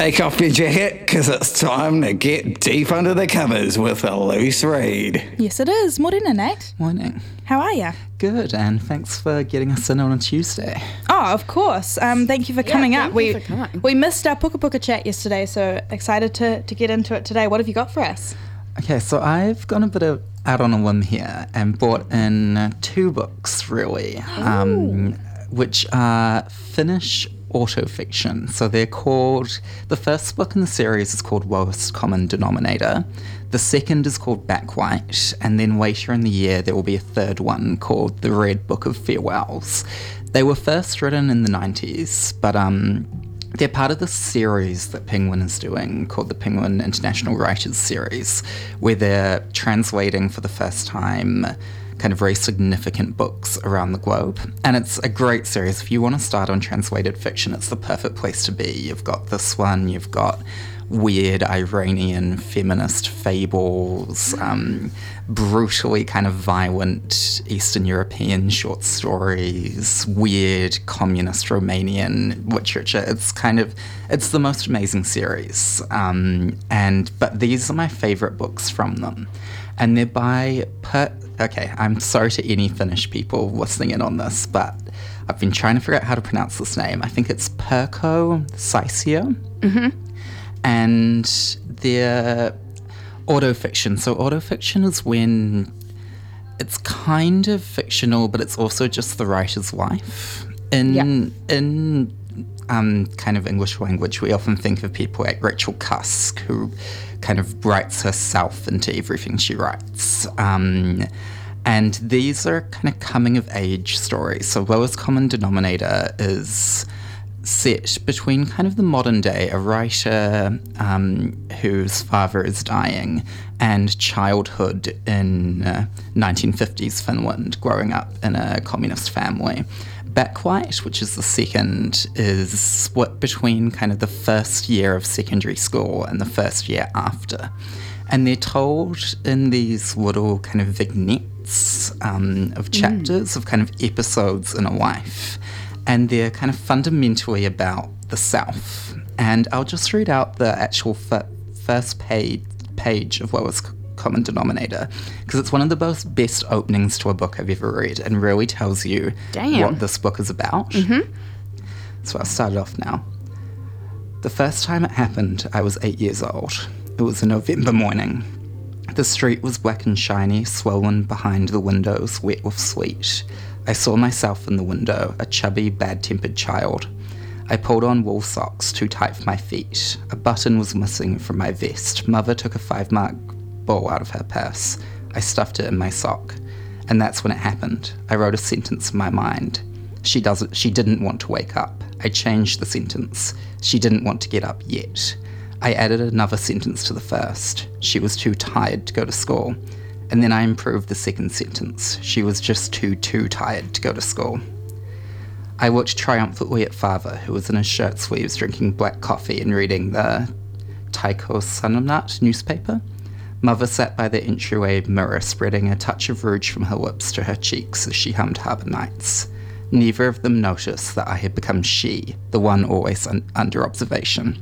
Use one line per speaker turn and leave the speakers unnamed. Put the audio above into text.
Take off your jacket, because it's time to get deep under the covers with a loose read.
Yes, it is. Morena, Nate.
Morning.
How are you?
Good, and thanks for getting us in on a Tuesday.
Oh, of course. Thank you for coming up.
Thank you for coming.
We missed our Puka Puka chat yesterday, so excited to get into it today. What have you got for us?
Okay, so I've gone a bit out on a whim here and brought in two books, really, which are Finnish autofiction. So they're called, the first book in the series is called Lowest Common Denominator. The second is called Back White, and then later in the year there will be a third one called The Red Book of Farewells. They were first written in the 90s, but they're part of the series that Penguin is doing called the Penguin International Writers Series, where they're translating for the first time kind of very significant books around the globe. And it's a great series. If you want to start on translated fiction, it's the perfect place to be. You've got this one, you've got weird Iranian feminist fables, brutally kind of violent Eastern European short stories, weird communist Romanian literature. It's the most amazing series. But these are my favorite books from them. And they're by okay, I'm sorry to any Finnish people listening in on this, but I've been trying to figure out how to pronounce this name. I think it's Pirkko Saisio. Mm-hmm. And they're autofiction. So autofiction is when it's kind of fictional, but it's also just the writer's life. In kind of English language, we often think of people like Rachel Cusk, who kind of writes herself into everything she writes. And these are kind of coming-of-age stories. So Lowest Common Denominator is set between kind of the modern day, a writer whose father is dying, and childhood in 1950s Finland, growing up in a communist family. Back White, which is the second, is split between kind of the first year of secondary school and the first year after. And they're told in these little kind of vignettes of chapters, of kind of episodes in a life. And they're kind of fundamentally about the self. And I'll just read out the actual first page of Lowest Common Denominator, because it's one of the best openings to a book I've ever read and really tells you what this book is about. Mm-hmm. So I'll start it off now. The first time it happened, I was 8 years old. It was a November morning. The street was black and shiny, swollen behind the windows, wet with sleet. I saw myself in the window, a chubby, bad-tempered child. I pulled on wool socks too tight for my feet. A button was missing from my vest. Mother took a 5-mark ball out of her purse. I stuffed it in my sock. And that's when it happened. I wrote a sentence in my mind. She didn't want to wake up. I changed the sentence. She didn't want to get up yet. I added another sentence to the first. She was too tired to go to school. And then I improved the second sentence. She was just too tired to go to school. I looked triumphantly at father, who was in his shirt sleeves drinking black coffee and reading the Taiko Sanomat newspaper. Mother sat by the entryway mirror, spreading a touch of rouge from her lips to her cheeks as she hummed Harbour Nights. Neither of them noticed that I had become she, the one always under observation.